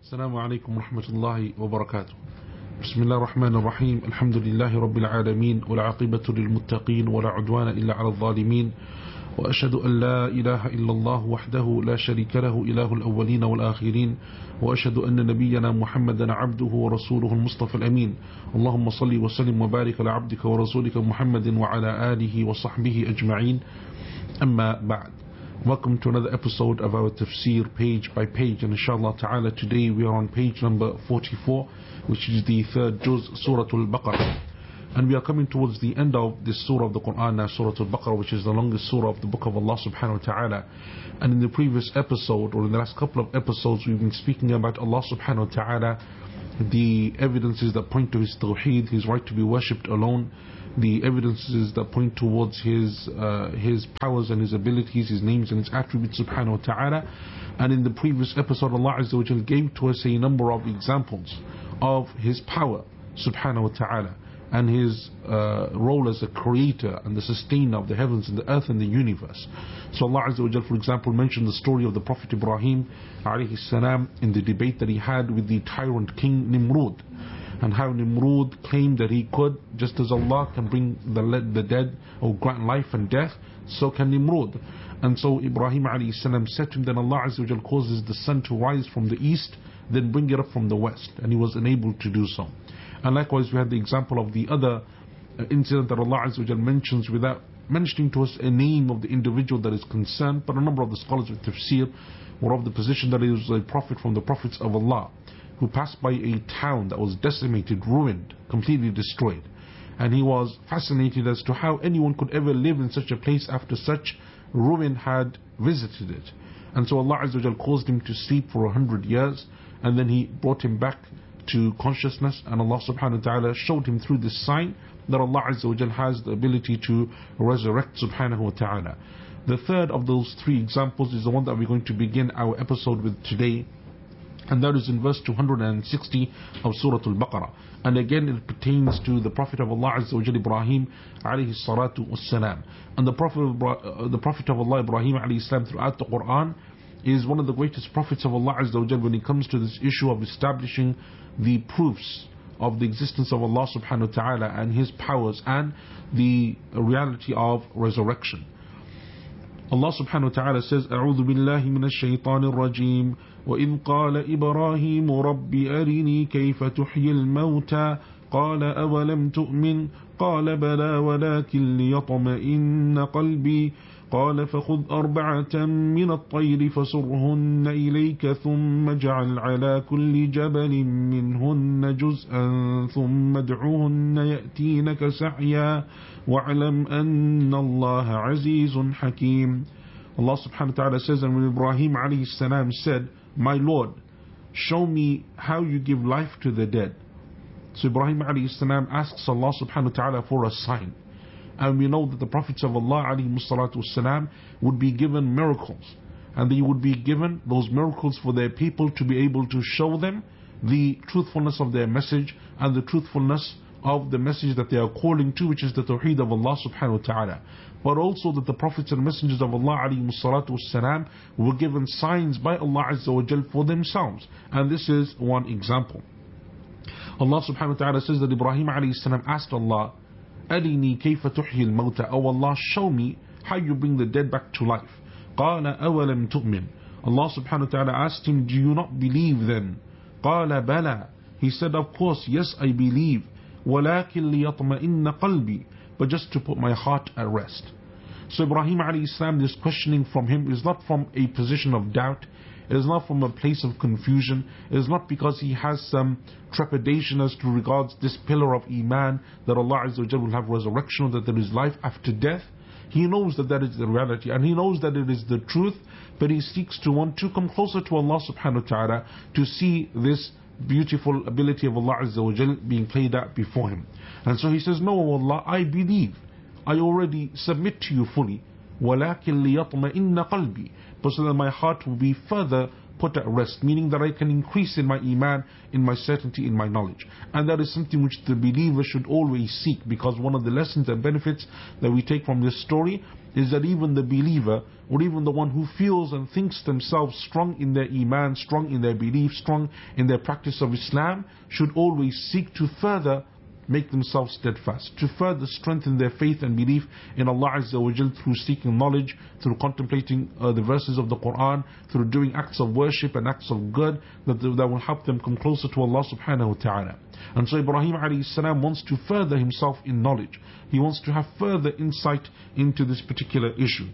السلام عليكم ورحمة الله وبركاته. بسم الله الرحمن الرحيم. الحمد لله رب العالمين، والعاقبة للمتقين، ولا عدوان إلا على الظالمين، وأشهد أن لا إله إلا الله وحده لا شريك له إله الأولين والآخرين، وأشهد أن نبينا محمدا عبده ورسوله المصطفى الأمين. اللهم صل وسلم وبارك على عبدك ورسولك محمد وعلى آله وصحبه أجمعين. أما بعد. Welcome to another episode of our tafsir page by page, and inshallah ta'ala today we are on page number 44, which is the third juz, Surah Al-Baqarah. And we are coming towards the end of this surah of the Quran now, Surah Al-Baqarah, which is the longest surah of the book of Allah subhanahu wa ta'ala. And in the previous episode, or in the last couple of episodes, we've been speaking about Allah subhanahu wa ta'ala, the evidences that point to His tawheed, His right to be worshipped alone, the evidences that point towards His powers and His abilities, His names and His attributes subhanahu wa ta'ala. And in the previous episode, Allah Azza wa Jal gave to us a number of examples of His power subhanahu wa ta'ala, and His role as a creator and the sustainer of the heavens and the earth and the universe. So Allah Azza wa Jal, for example, mentioned the story of the Prophet Ibrahim alayhi salam in the debate that he had with the tyrant king Nimrud, and how Nimrud claimed that he could, just as Allah can bring the dead or grant life and death, so can Nimrud. And so Ibrahim alayhi salam said to him, then Allah Azza wa Jal causes the sun to rise from the east, then bring it up from the west, and he was unable to do so. And likewise we had the example of the other incident that Allah Azza wa Jal mentions without mentioning to us a name of the individual that is concerned, but a number of the scholars of tafsir were of the position that he was a prophet from the prophets of Allah, who passed by a town that was decimated, ruined, completely destroyed. And he was fascinated as to how anyone could ever live in such a place after such ruin had visited it. And so Allah Azza wa Jal caused him to sleep for 100 years, and then He brought him back to consciousness, and Allah subhanahu wa ta'ala showed him through this sign that Allah Azza wa Jal has the ability to resurrect subhanahu wa ta'ala. The third of those three examples is the one that we're going to begin our episode with today, and that is in verse 260 of Surah Al-Baqarah. And again it pertains to the Prophet of Allah Azza wa Jal, Ibrahim alayhi salatu wassalam. And the Prophet of Allah, Ibrahim alayhi salam, throughout the Quran is one of the greatest prophets of Allah Azza wa Jal when it comes to this issue of establishing the proofs of the existence of Allah subhanahu wa ta'ala and His powers and the reality of resurrection. Allah subhanahu wa ta'ala says, أعوذ بالله من الشيطان الرجيم وإذ قال إبراهيم رب أرني كيف تحيي الموتى قال أولم تؤمن قال بلى ولكن ليطمئن قلبي قال فخذ 4 من الطير فصرهن إليك ثم اجعل على كل جبل منهن جزءا ثم ادعوهن يأتينك سعيا واعلم أن الله عزيز حكيم. Allah subhanahu wa ta'ala says, and when Ibrahim alayhi salam said, my Lord, show me how you give life to the dead. So Ibrahim alayhi salam asks Allah subhanahu wa ta'ala for a sign. And we know that the prophets of Allah alayhi salatu wasalam would be given miracles, and they would be given those miracles for their people to be able to show them the truthfulness of their message and the truthfulness of the message that they are calling to, which is the tawheed of Allah subhanahu wa ta'ala. But also that the prophets and messengers of Allah alayhi salatu wasalam were given signs by Allah Azza wa Jal for themselves, and this is one example. Allah subhanahu wa ta'ala says that Ibrahim alayhi salam asked Allah, أرني كيف تحيي الموتى, oh Allah, show me how you bring the dead back to life. قال أولم تؤمن, Allah subhanahu wa ta'ala asked him, do you not believe then? قال بلى, he said, of course, yes, I believe. ولكن ليطمئن قلبي, but just to put my heart at rest. So Ibrahim alayhi salam, this questioning from him is not from a position of doubt. It is not from a place of confusion. It is not because he has some trepidation as to regards this pillar of Iman, that Allah Azza wa Jal will have resurrection, or that there is life after death. He knows that that is the reality, and he knows that it is the truth, but he seeks to want to come closer to Allah subhanahu wa ta'ala to see this beautiful ability of Allah Azza wa Jal being played out before him. And so he says, no, Allah, I believe. I already submit to you fully. وَلَكِنْ لِيَطْمَئِنَّ قَلْبِي, but so that my heart will be further put at rest, meaning that I can increase in my iman, in my certainty, in my knowledge. And that is something which the believer should always seek, because one of the lessons and benefits that we take from this story is that even the believer, or even the one who feels and thinks themselves strong in their iman, strong in their belief, strong in their practice of Islam, should always seek to further make themselves steadfast, to further strengthen their faith and belief in Allah Azza wa Jal through seeking knowledge, through contemplating the verses of the Quran, through doing acts of worship and acts of good that will help them come closer to Allah subhanahu wa ta'ala. And so Ibrahim alayhi salam wants to further himself in knowledge. He wants to have further insight into this particular issue.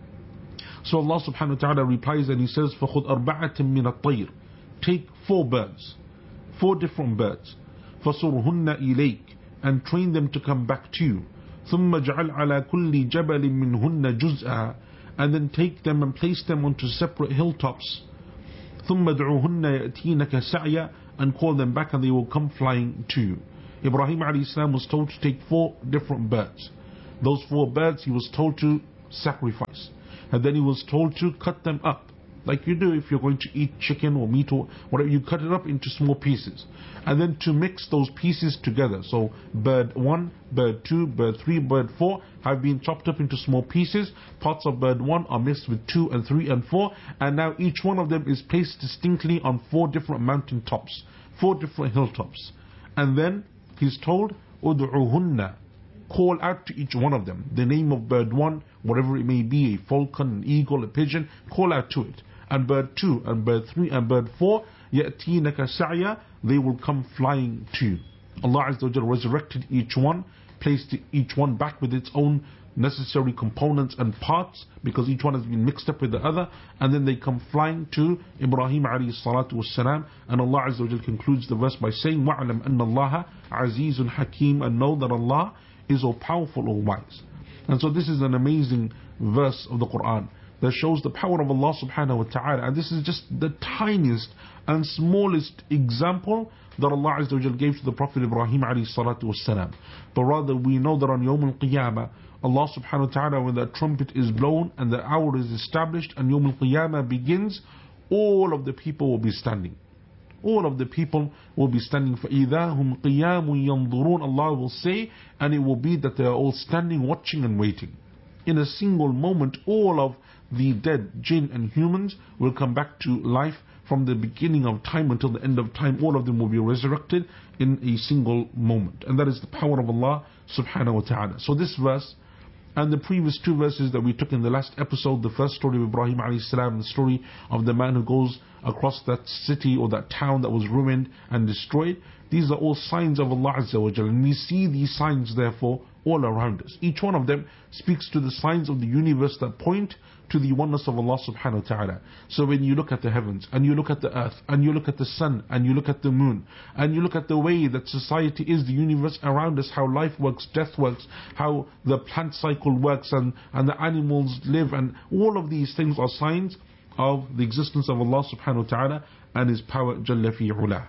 So Allah subhanahu wa ta'ala replies and he says, فَخُذْ أَرْبَعَةٍ مِّنَ الطَّيْرِ Take 4 birds, 4 different birds. فَصُرْهُنَّ إِلَيْكَ And train them to come back to you. ثُمَّ اجْعَلْ عَلَى كُلِّ جَبَلٍ مِّنْهُنَّ جُزْءًا And then take them and place them onto separate hilltops. ثُمَّ ادْعُوهُنَّ يَأْتِينَكَ سَعْيًا And call them back and they will come flying to you. Ibrahim alayhi salam was told to take 4 different birds. Those 4 birds he was told to sacrifice. And then he was told to cut them up. Like you do if you're going to eat chicken or meat or whatever, you cut it up into small pieces. And then to mix those pieces together. So bird 1, bird 2, bird 3, bird 4 have been chopped up into small pieces. Parts of bird 1 are mixed with 2 and 3 and 4. And now each one of them is placed distinctly on 4 different mountain tops, 4 different hilltops. And then he's told, Ud'uhunna, call out to each one of them the name of bird 1, whatever it may be, a falcon, an eagle, a pigeon, call out to it. And bird 2 and bird 3 and bird 4, يَأْتِينَكَ سَعْيًا They will come flying to you. Allah Azza wa Jalla resurrected each one, placed each one back with its own necessary components and parts, because each one has been mixed up with the other, and then they come flying to Ibrahim alayhi salatu wassalam. And Allah Azza wa Jalla concludes the verse by saying, وَعْلَمْ أَنَّ اللَّهَ عَزِيزٌ حَكِيمٌ And know that Allah is all powerful, all wise. And so this is an amazing verse of the Quran that shows the power of Allah subhanahu wa ta'ala. And this is just the tiniest and smallest example that Allah Azza wa Jal gave to the Prophet Ibrahim alayhi salatu wassalam. But rather we know that on Yawm al-Qiyamah, Allah subhanahu wa ta'ala, when that trumpet is blown and the hour is established and Yawm al-Qiyamah begins, all of the people will be standing. All of the people will be standing. فَإِذَا هُمْ قِيَامٌ يَنْظُرُونَ Allah will say, and it will be that they are all standing, watching and waiting. In a single moment, all of the dead jinn and humans will come back to life from the beginning of time until the end of time. All of them will be resurrected in a single moment. And that is the power of Allah subhanahu wa ta'ala. So this verse and the previous 2 verses that we took in the last episode, the first story of Ibrahim alayhi salam, the story of the man who goes across that city or that town that was ruined and destroyed, these are all signs of Allah Azza wa Jalla. And we see these signs therefore all around us. Each one of them speaks to the signs of the universe that point to the oneness of Allah subhanahu wa ta'ala. So when you look at the heavens, and you look at the earth, and you look at the sun, and you look at the moon, and you look at the way that society is, the universe around us, how life works, death works, how the plant cycle works, and the animals live, and all of these things are signs of the existence of Allah subhanahu wa ta'ala and His power Jalla fi ula.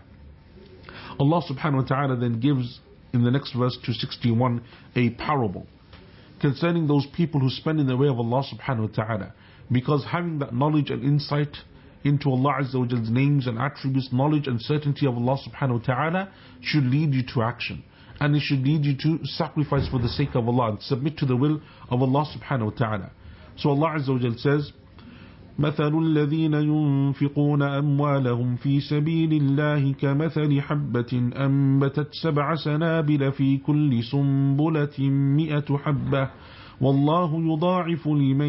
Allah subhanahu wa ta'ala then gives in the next verse 261 a parable concerning those people who spend in the way of Allah subhanahu wa ta'ala, because having that knowledge and insight into Allah Azza wa Jalla's names and attributes, knowledge and certainty of Allah subhanahu wa ta'ala should lead you to action, and it should lead you to sacrifice for the sake of Allah and submit to the will of Allah subhanahu wa ta'ala. So Allah Azza wa Jalla says, مثل الذين ينفقون أموالهم في سبيل الله كمثل حبة أنبتت 7 سنابل في كل سنبلة 100 حبة والله يضاعف لمن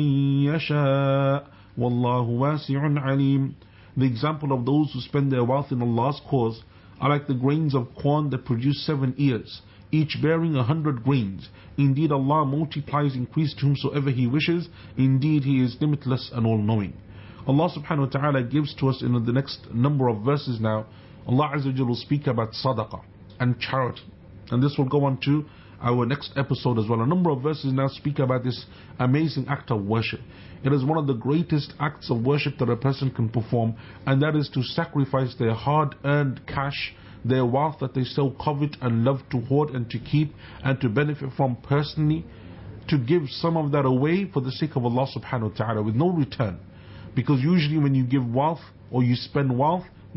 يشاء والله واسع عليم. The example of those who spend their wealth in Allah's cause are like the grains of corn that produce 7 ears, each bearing 100 grains. Indeed, Allah multiplies increase to whomsoever He wishes. Indeed, He is limitless and all-knowing. Allah subhanahu wa ta'ala gives to us in the next number of verses now, Allah Azza wa Jalla will speak about sadaqah and charity. And this will go on to our next episode as well. A number of verses now speak about this amazing act of worship. It is one of the greatest acts of worship that a person can perform, and that is to sacrifice their hard-earned cash, their wealth that they so covet and love to hoard and to keep and to benefit from personally, to give some of that away for the sake of Allah subhanahu wa ta'ala with no return. Because usually when you give wealth or you spend wealth,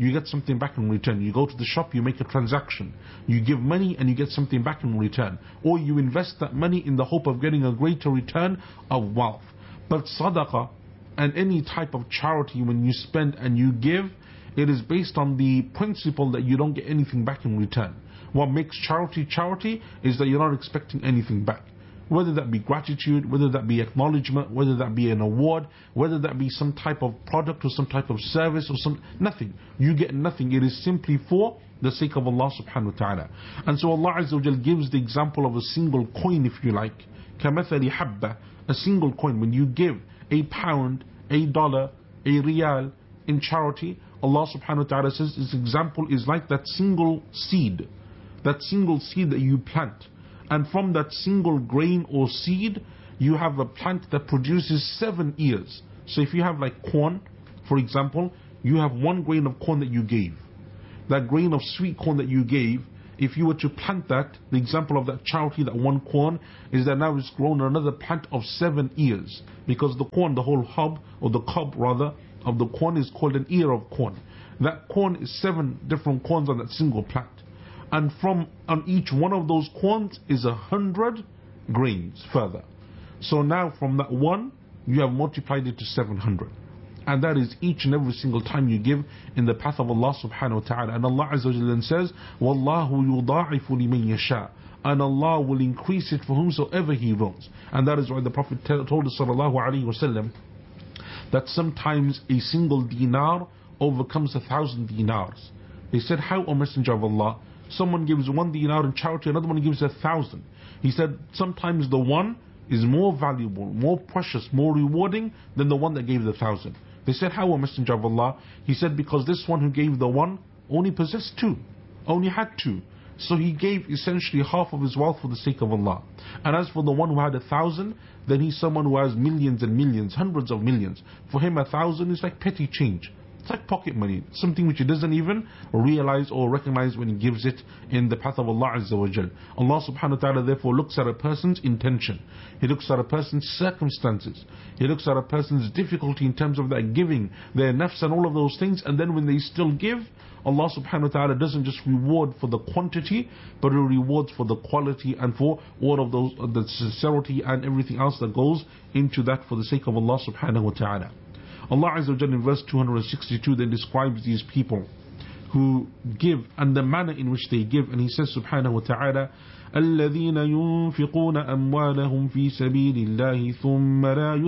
you get something back in return. You go to the shop, you make a transaction. You give money and you get something back in return. Or you invest that money in the hope of getting a greater return of wealth. But sadaqah and any type of charity, when you spend and you give, it is based on the principle that you don't get anything back in return. What makes charity charity is that you're not expecting anything back. Whether that be gratitude, whether that be acknowledgement, whether that be an award, whether that be some type of product or some type of service or nothing. You get nothing. It is simply for the sake of Allah subhanahu wa ta'ala. And so Allah Azza wa Jal gives the example of a single coin, if you like. كَمَثَلِ حَبَّةٍ, a single coin. When you give a pound, a dollar, a riyal in charity, Allah subhanahu wa ta'ala says this example is like that single seed. That single seed that you plant. And from that single grain or seed, you have a plant that produces 7 ears. So if you have like corn, for example, you have 1 grain of corn that you gave. That grain of sweet corn that you gave, if you were to plant that, the example of that charity, that 1 corn, is that now it's grown another plant of 7 ears. Because the corn, the whole hub, or the cob rather, of the corn is called an ear of corn. That corn is 7 different corns on that single plant. And on each one of those corns is 100 grains further. So now from that 1, you have multiplied it to 700. And that is each and every single time you give in the path of Allah subhanahu wa ta'ala. And Allah Azza wa Jalla then says, وَاللَّهُ يُضَاعِفُ لِمَنْ يَشَاءُ, and Allah will increase it for whomsoever He wills. And that is why the Prophet told us sallallahu alayhi wa sallam that sometimes a single dinar overcomes 1,000 dinars. They said, how, O Messenger of Allah? Someone gives 1 dinar in charity, another one gives 1,000. He said, sometimes the one is more valuable, more precious, more rewarding than the one that gave the 1,000. They said, how, O Messenger of Allah? He said, because this one who gave the 1 only possessed 2, only had 2. So he gave essentially half of his wealth for the sake of Allah. And as for the one who had 1,000, then he's someone who has millions and millions, hundreds of millions. For him 1,000 is like petty change. It's like pocket money, something which he doesn't even realize or recognize when he gives it in the path of Allah Azza wa Jal. Allah subhanahu wa ta'ala therefore looks at a person's intention. He looks at a person's circumstances. He looks at a person's difficulty in terms of their giving, their nafs and all of those things. And then when they still give, Allah subhanahu wa ta'ala doesn't just reward for the quantity, but He rewards for the quality and for all of those, the sincerity and everything else that goes into that for the sake of Allah subhanahu wa ta'ala. Allah Azza wa Jalla in verse 262 then describes these people who give and the manner in which they give, and He says subhanahu wa ta'ala, الذين ينفقون أموالهم في سبيل الله ثم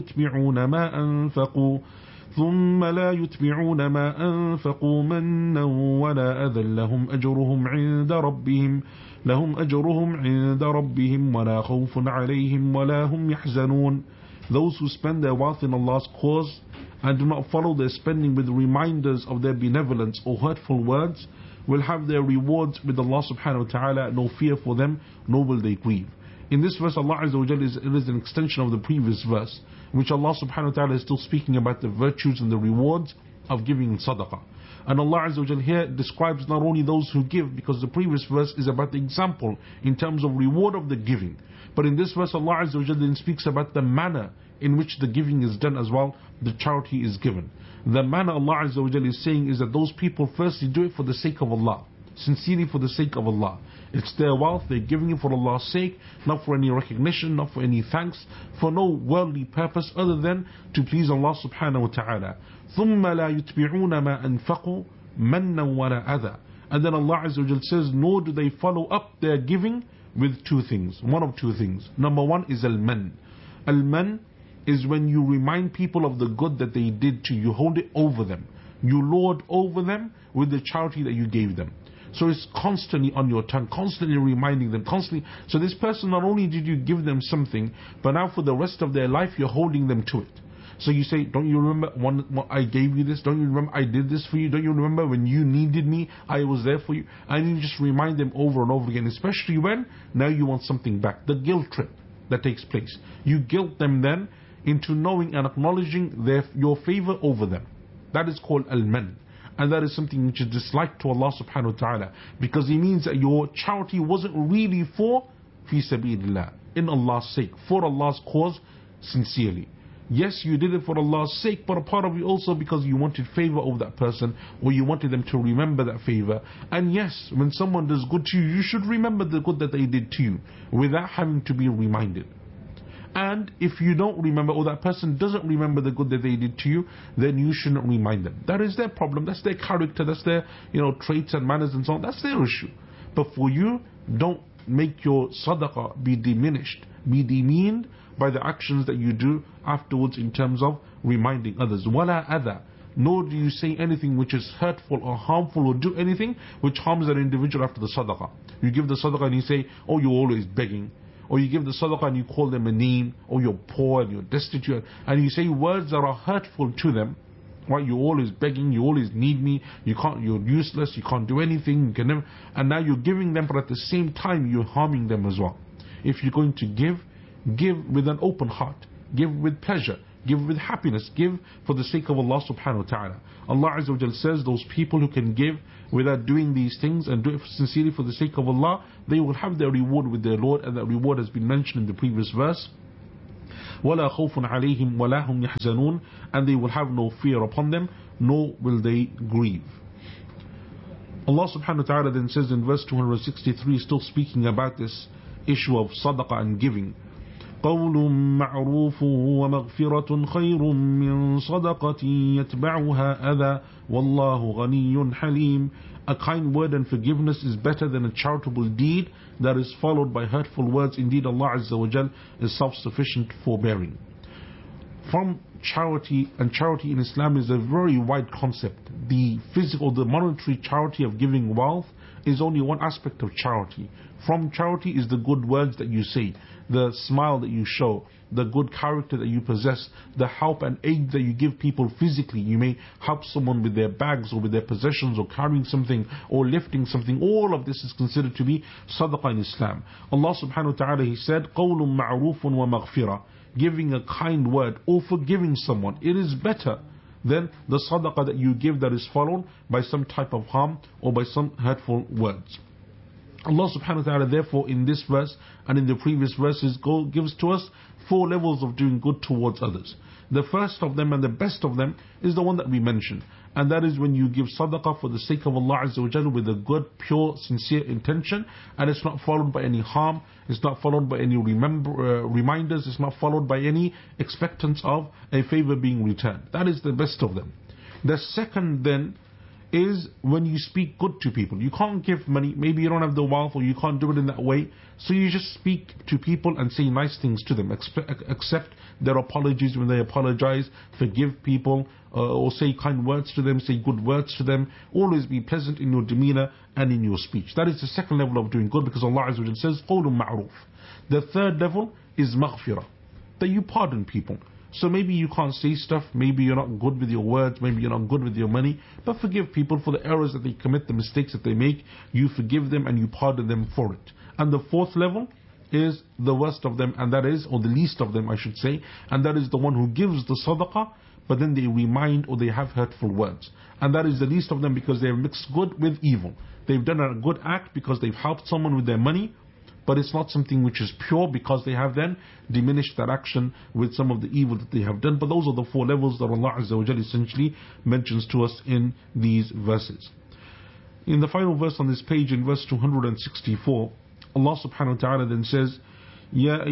لا يتبعون ما أنفقوا منا ولا أذى لهم أجرهم عند ربهم ولا خوف عليهم ولا هم يحزنون. Those who spend their wealth in Allah's cause and do not follow their spending with reminders of their benevolence or hurtful words will have their rewards with Allah subhanahu wa ta'ala, no fear for them, nor will they grieve. In this verse, Allah Azza wa Jalla is an extension of the previous verse, in which Allah subhanahu wa ta'ala is still speaking about the virtues and the rewards of giving sadaqah. And Allah Azza wa Jalla here describes not only those who give, because the previous verse is about the example in terms of reward of the giving, but in this verse Allah Azza wa Jalla then speaks about the manner in which the giving is done as well, the charity is given. The manner Allah Azza wa Jalla is saying is that those people firstly do it for the sake of Allah, sincerely for the sake of Allah. It's their wealth, they're giving it for Allah's sake, not for any recognition, not for any thanks, for no worldly purpose other than to please Allah subhanahu wa ta'ala. ثُمَّ لَا يُتْبِعُونَ مَا أَنفَقُوا مَنًّا وَلَا أَذًى. And then Allah Azza wa Jalla says, nor do they follow up their giving with 2 things, one of 2 things. Number 1 is al-man. Al-man is when you remind people of the good that they did to you, hold it over them, you lord over them with the charity that you gave them. So it's constantly on your tongue, constantly reminding them, constantly. So this person, not only did you give them something, but now for the rest of their life you're holding them to it. So you say, don't you remember when I gave you this? Don't you remember I did this for you? Don't you remember when you needed me, I was there for you? And you just remind them over and over again, especially when now you want something back. The guilt trip that takes place. You guilt them then into knowing and acknowledging your favor over them. That is called al-man. And that is something which is disliked to Allah subhanahu wa ta'ala, because it means that your charity wasn't really for fi sabilillah, in Allah's sake, for Allah's cause, sincerely. Yes, you did it for Allah's sake, but a part of you also because you wanted favor of that person, or you wanted them to remember that favor. And yes, when someone does good to you, you should remember the good that they did to you without having to be reminded. And if you don't remember, or that person doesn't remember the good that they did to you, then you shouldn't remind them. That is their problem, that's their character, that's their traits and manners and so on, that's their issue. But for you, don't make your sadaqah be diminished, be demeaned by the actions that you do afterwards in terms of reminding others. Wala adha, nor do you say anything which is hurtful or harmful, or do anything which harms an individual after the sadaqah. You give the sadaqah and you say, oh, you're always begging. Or you give the sadaqah and you call them a name, or you're poor and you're destitute, and you say words that are hurtful to them. Right? You're always begging, you always need me, you're useless, you can't do anything, you can never, and now you're giving them, but at the same time you're harming them as well. If you're going to give with an open heart, give with pleasure, give with happiness, give for the sake of Allah subhanahu wa ta'ala. Allah Azza wa Jal says those people who can give without doing these things and do it sincerely for the sake of Allah, they will have their reward with their Lord, and that reward has been mentioned in the previous verse. وَلَا خَوْفٌ عَلَيْهِمْ وَلَا هُمْ يَحْزَنُونَ, and they will have no fear upon them, nor will they grieve. Allah subhanahu wa ta'ala then says in verse 263, still speaking about this issue of sadaqah and giving, قول معروف ومغفرة خير من صدقة يتبعها أذى والله غني حليم. A kind word and forgiveness is better than a charitable deed that is followed by hurtful words. Indeed, Allah Azza wa Jal is self-sufficient, forbearing. From charity, and charity in Islam is a very wide concept. The physical, the monetary charity of giving wealth is only one aspect of charity. From charity is the good words that you say, the smile that you show, the good character that you possess, the help and aid that you give people physically. You may help someone with their bags or with their possessions or carrying something or lifting something. All of this is considered to be sadaqah in Islam. Allah subhanahu wa ta'ala, He said, قَوْلٌ مَعْرُوفٌ وَمَغْفِرَةٌ, giving a kind word or forgiving someone. It is better than the sadaqah that you give that is followed by some type of harm or by some hurtful words. Allah subhanahu wa ta'ala therefore in this verse and in the previous verses gives to us 4 levels of doing good towards others. The first of them and the best of them is the one that we mentioned, and that is when you give sadaqah for the sake of Allah Azza wa Jalla with a good, pure, sincere intention, and it's not followed by any harm, it's not followed by any reminders, it's not followed by any expectance of a favor being returned. That is the best of them. The second then is when you speak good to people. You can't give money, maybe you don't have the wealth, or you can't do it in that way, so you just speak to people and say nice things to them, accept their apologies when they apologize, forgive people, or say kind words to them, say good words to them. Always be pleasant in your demeanor and in your speech. That is the second level of doing good, because Allah Azza wa Jalla says قَوْلٌ مَعْرُوفٌ. The third level is maghfirah, that you pardon people. So maybe you can't say stuff, maybe you're not good with your words, maybe you're not good with your money, but forgive people for the errors that they commit, the mistakes that they make. You forgive them and you pardon them for it. And the fourth level is the worst of them, and that is, or the least of them I should say, and that is the one who gives the sadaqah, but then they remind or they have hurtful words. And that is the least of them because they have mixed good with evil. They've done a good act because they've helped someone with their money, but it's not something which is pure because they have then diminished that action with some of the evil that they have done. But those are the 4 levels that Allah Azza wa Jalla essentially mentions to us in these verses. In the final verse on this page, in verse 264, Allah subhanahu wa ta'ala then says, Ya